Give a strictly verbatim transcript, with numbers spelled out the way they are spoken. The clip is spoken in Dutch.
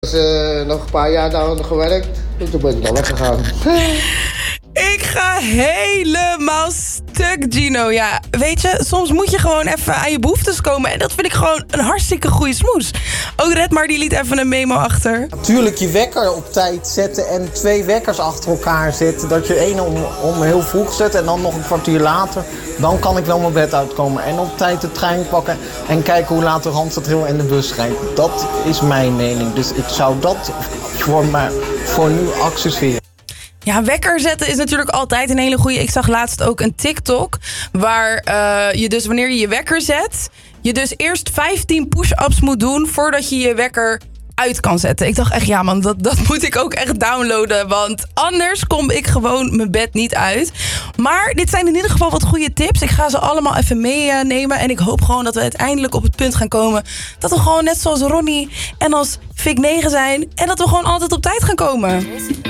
Dus uh, nog een paar jaar daar gewerkt en toen ben ik dan weggegaan. Ik ga helemaal stuk, Gino. Ja, weet je, soms moet je gewoon even aan je behoeftes komen. En dat vind ik gewoon een hartstikke goede smoes. Ook Redmar, die liet even een memo achter. Natuurlijk je wekker op tijd zetten en twee wekkers achter elkaar zetten. Dat je één om, om heel vroeg zet en dan nog een kwartier later. Dan kan ik wel mijn bed uitkomen. En op tijd de trein pakken en kijken hoe laat de Randstad heel in de bus rijdt. Dat is mijn mening. Dus ik zou dat voor, mij, voor nu accesseren. Ja, wekker zetten is natuurlijk altijd een hele goeie. Ik zag laatst ook een TikTok waar uh, je dus wanneer je je wekker zet, je dus eerst vijftien push-ups moet doen voordat je je wekker uit kan zetten. Ik dacht echt, ja man, dat, dat moet ik ook echt downloaden, want anders kom ik gewoon mijn bed niet uit. Maar dit zijn in ieder geval wat goede tips. Ik ga ze allemaal even meenemen en ik hoop gewoon dat we uiteindelijk op het punt gaan komen dat we gewoon net zoals Ronnie en als Vic negen zijn en dat we gewoon altijd op tijd gaan komen.